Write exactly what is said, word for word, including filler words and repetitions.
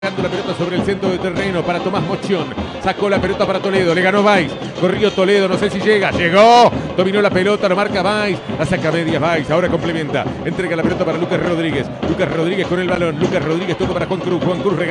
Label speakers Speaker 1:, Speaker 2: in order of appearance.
Speaker 1: La pelota sobre el centro de terreno para Tomás Mochión. Sacó la pelota para Toledo. Le ganó Valls. Corrió Toledo. No sé si llega. Llegó. Dominó la pelota. Lo marca Valls. La saca medias Valls. Ahora complementa. Entrega la pelota para Lucas Rodríguez. Lucas Rodríguez con el balón. Lucas Rodríguez toca para Juan Cruz. Juan Cruz regala.